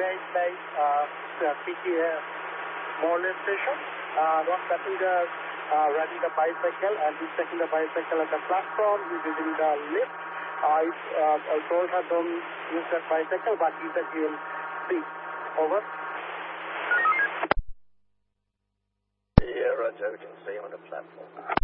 PTA Morley station. One passenger riding the bicycle and he's taking the bicycle at the platform. He's using the lift. I told her don't use that bicycle, but he said he will see. Over. Yeah, Roger. We can see him on the platform.